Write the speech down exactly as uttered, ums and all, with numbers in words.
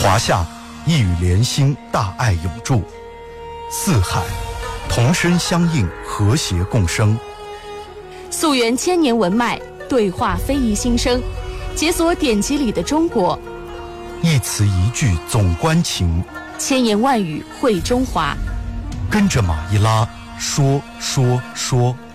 华夏一语连心，大爱永驻；四海同声相应，和谐共生。 溯源千年文脉，对话非遗新生，解锁典籍里的中国。 一词一句总关情， 千言万语汇中华。 跟着马一拉，说说说。